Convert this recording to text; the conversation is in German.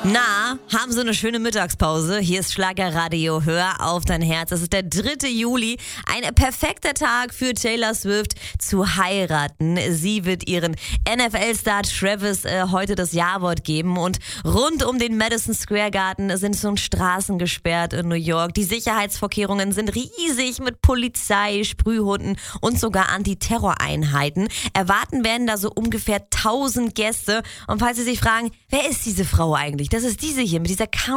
Na, haben Sie eine schöne Mittagspause? Hier ist Schlagerradio, hör auf dein Herz. Es ist der 3. Juli, ein perfekter Tag für Taylor Swift zu heiraten. Sie wird ihren NFL-Star Travis heute das Ja-Wort geben und rund um den Madison Square Garden sind so Straßen gesperrt in New York. Die Sicherheitsvorkehrungen sind riesig mit Polizei, Sprühhunden und sogar Antiterroreinheiten. Erwarten werden da so ungefähr 1000 Gäste. Und falls Sie sich fragen, wer ist diese Frau eigentlich? Das ist diese hier mit dieser